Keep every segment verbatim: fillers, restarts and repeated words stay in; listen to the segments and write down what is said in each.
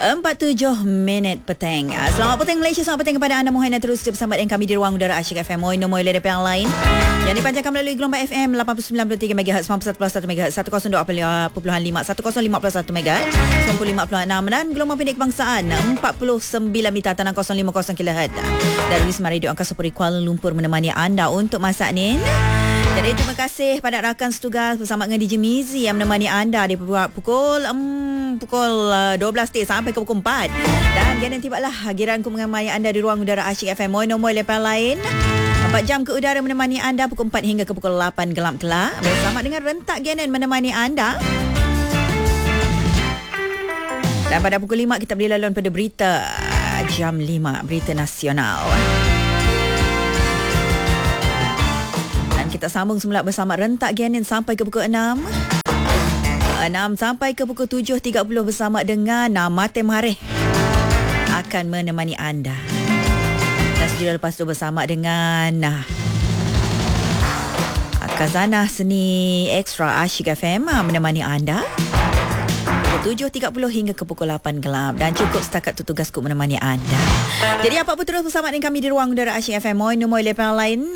empat puluh tujuh minit petang. Selamat petang Malaysia, selamat petang kepada anda. Mohon terus bersama dengan kami di ruang udara Asyik F M. Moi nombor leader yang lain yang dipanjangkan melalui gelombang F M lapan puluh sembilan perpuluhan tiga megahertz, sembilan puluh satu perpuluhan satu megahertz, seratus dua perpuluhan lima, seratus lima perpuluhan satu megahertz, sembilan puluh lima perpuluhan enam dan gelombang pendek kebangsaan empat puluh sembilan mita tanah kosong lima kosong kilohertz. Dari Wisma Radio Angkasa Puri Kuala Lumpur menemani anda untuk masa ni. Jadi terima kasih pada rakan setugas bersama dengan D J Mizi yang menemani anda di pukul um, pukul dua belas sampai ke pukul empat. Dan kemudian tibalah giranku mengamai anda di ruang udara Asyik F M. Moi nombor lepas lain empat jam ke udara menemani anda pukul empat hingga ke pukul lapan gelap-gelap bersama dengan rentak Genan menemani anda. Dan pada pukul lima kita beri laluan pada berita jam lima, berita nasional. Kita sambung semula bersama rentak Genin sampai ke pukul enam. enam sampai ke pukul tujuh tiga puluh bersama dengan Mate Mareh akan menemani anda. Dan sejujurnya lepas tu bersama dengan Kazana Seni Extra Asyik F M menemani anda pukul tujuh tiga puluh hingga ke pukul lapan gelap. Dan cukup setakat tu tugasku menemani anda. Jadi apa pun terus bersama dengan kami di ruang udara Asyik F M. Moi nombor lepas lain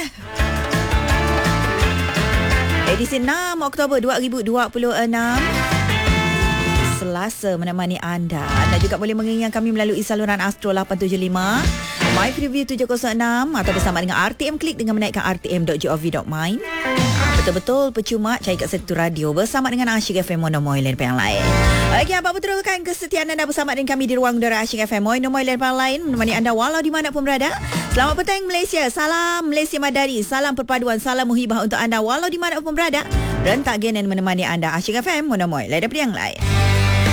edisi enam Oktober dua ribu dua puluh enam, Selasa menemani anda. Anda juga boleh mengingat kami melalui saluran Astro lapan tujuh lima, My Preview tujuh kosong enam atau bersama dengan R T M Klik dengan menaikkan r t m dot gov dot my. Betul-betul percuma cari kat satu radio bersama dengan Asyik F M Mono Moilen yang lain. Okey, apa betulkan kesetiaan anda bersama dengan kami di ruang udara Asyik F M Mono Moilen yang lain menemani anda walau di mana pun berada. Selamat petang Malaysia. Salam Malaysia Madari. Salam perpaduan, salam muhibah untuk anda walau di mana pun berada. Rentak Genan menemani anda Asyik F M Mono Moilen yang lain.